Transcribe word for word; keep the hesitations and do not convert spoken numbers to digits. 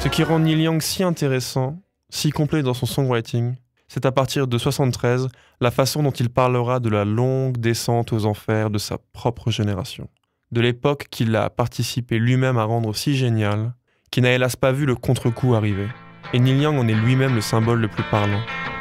Ce qui rend Neil Young si intéressant, si complet dans son songwriting, c'est à partir de soixante-treize la façon dont il parlera de la longue descente aux enfers de sa propre génération, de l'époque qu'il a participé lui-même à rendre si géniale, qui n'a hélas pas vu le contre-coup arriver. Et Neil Young en est lui-même le symbole le plus parlant.